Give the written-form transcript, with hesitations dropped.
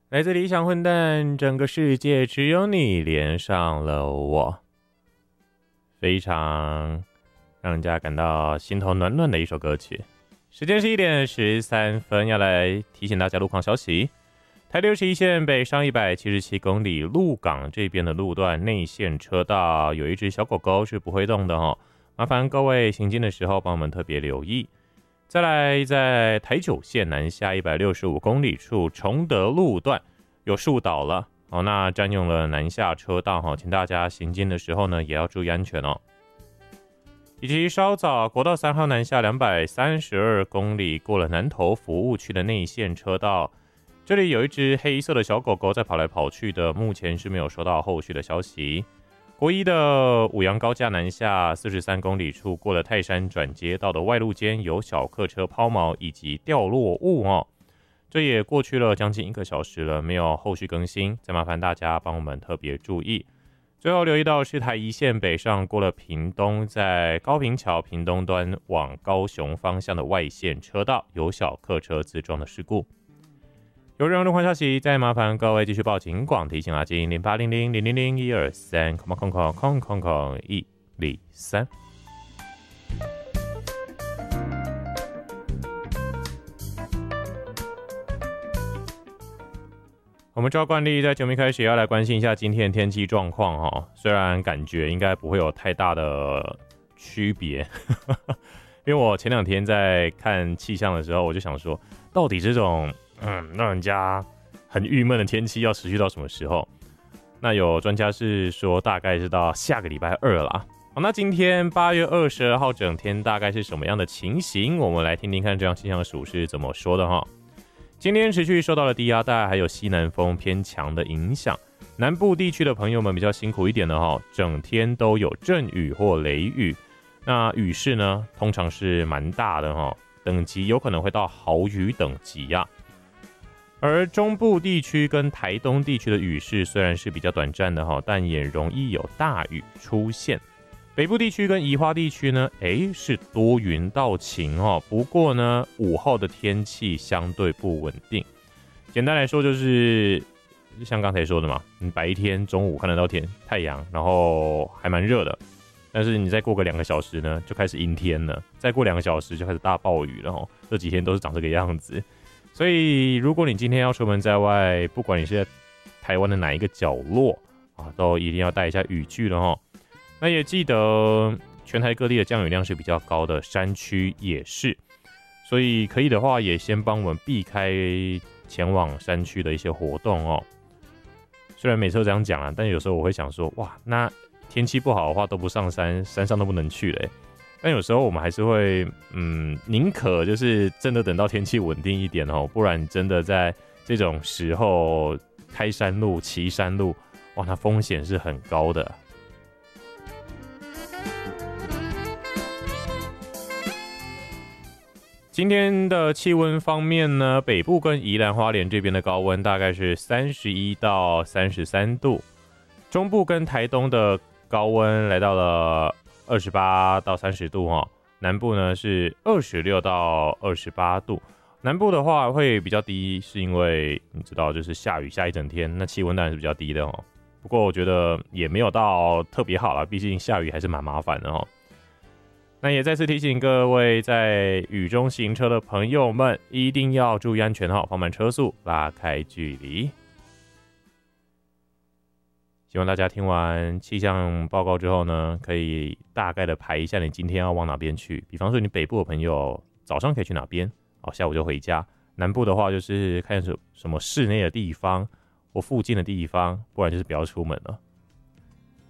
来自理想混蛋，整个世界只有你连上了我，非常让人家感到心头暖暖的一首歌曲。时间是1:13，要来提醒大家路况消息。台61线北上177公里，鹿港这边的路段内线车道有一只小狗狗是不会动的哦，麻烦各位行经的时候帮我们特别留意。再来，在台9线南下165公里处崇德路段有树倒了哦，那占用了南下车道哈，请大家行经的时候呢也要注意安全哦。以及稍早国道3号南下232公里，过了南投服务区的内线车道，这里有一只黑色的小狗狗在跑来跑去的，目前是没有收到后续的消息。国一的五杨高架南下43公里处，过了泰山转接道的外路间有小客车抛锚以及掉落物哦，这也过去了将近1个小时了，没有后续更新，再麻烦大家帮我们特别注意。最后留意到是台1线北上过了屏东，在高屏桥屏东端往高雄方向的外线车道有小客车自撞的事故。有任何路况消息，再麻烦各位继续报警广提醒阿金0800000123空103。我们照惯例在节目开始也要来关心一下今天的天气状况哦，虽然感觉应该不会有太大的区别因为我前2天在看气象的时候，我就想说到底这种让人家很郁闷的天气要持续到什么时候？那有专家是说大概是到下个礼拜2啦。好，那今天8月22号整天大概是什么样的情形？我们来听听看这样气象署是怎么说的哈。今天持续受到了低压带还有西南风偏强的影响，南部地区的朋友们比较辛苦一点的哈，整天都有阵雨或雷雨，那雨势呢通常是蛮大的哈，等级有可能会到豪雨等级啊。而中部地区跟台东地区的雨势虽然是比较短暂的哈，但也容易有大雨出现。北部地区跟宜花地区呢，是多云到晴哦。不过呢，午后的天气相对不稳定。简单来说就是像刚才说的嘛，你白天中午看得到太阳，然后还蛮热的，但是你再过个2个小时呢，就开始阴天了，再过2个小时就开始大暴雨了哦。这几天都是长这个样子。所以如果你今天要出门在外，不管你是在台湾的哪一个角落啊，都一定要带一下雨具了哦。那也记得全台各地的降雨量是比较高的，山区也是，所以可以的话也先帮我们避开前往山区的一些活动哦。虽然每次都这样讲啊，但有时候我会想说，哇，那天气不好的话都不上山，山上都不能去了。但有时候我们还是会宁可就是真的等到天气稳定一点哦，不然真的在这种时候开山路骑山路，哇，那风险是很高的。今天的气温方面呢，北部跟宜兰花莲这边的高温大概是31到33度，中部跟台东的高温来到了28到30度哦，南部呢是26到28度。南部的话会比较低，是因为你知道就是下雨下一整天，那气温当然是比较低的哦。不过我觉得也没有到特别好啦，毕竟下雨还是蛮麻烦的哦。那也再次提醒各位在雨中行车的朋友们，一定要注意安全哦，放慢车速，拉开距离。希望大家听完气象报告之后呢，可以大概的排一下你今天要往哪边去。比方说你北部的朋友早上可以去哪边，下午就回家。南部的话就是看什么室内的地方或附近的地方，不然就是不要出门了。